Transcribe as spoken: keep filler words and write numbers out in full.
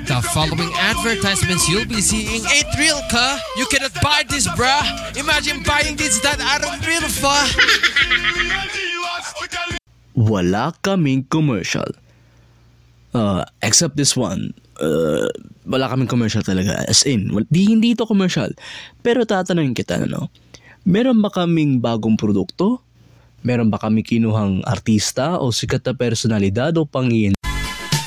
The following advertisements you'll be seeing ain't real, ka? You cannot buy this, bruh. Imagine buying this that aren't real, fa. Wala kaming commercial. Uh, except this one. Uh, wala kaming commercial talaga. As in, wal- di hindi ito commercial. Pero tatanungin kita, no? Meron ba kaming bagong produkto? Meron ba kami kinuhang artista o sikat na personalidad o pangin